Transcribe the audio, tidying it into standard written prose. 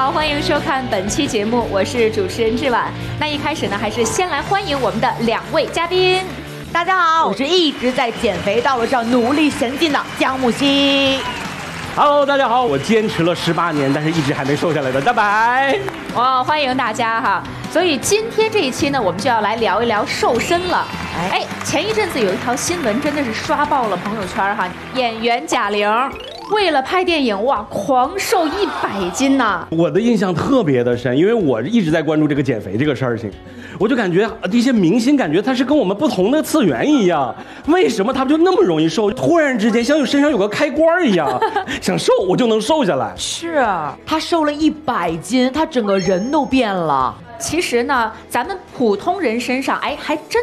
好，欢迎收看本期节目，我是主持人志婉。那一开始呢，还是先来欢迎我们的2位嘉宾。 大家好，我是一直在减肥道路上努力前进的姜木希。 Hello， 大家好，我坚持了18年，但是一直还没瘦下来的大白。 哇，欢迎大家哈！所以今天这一期呢，我们就要来聊一聊瘦身了。哎，前一阵子有一条新闻真的是刷爆了朋友圈哈，演员贾玲为了拍电影，哇，狂瘦100斤呐！ 我的印象特别的深，因为我一直在关注这个减肥这个事情，我就感觉一些明星感觉他是跟我们不同的次元一样，为什么他们就那么容易瘦？突然之间像身上有个开关一样，想瘦我就能瘦下来。 是，他瘦了100斤，他整个人都变了。 其实呢，咱们普通人身上，哎，还真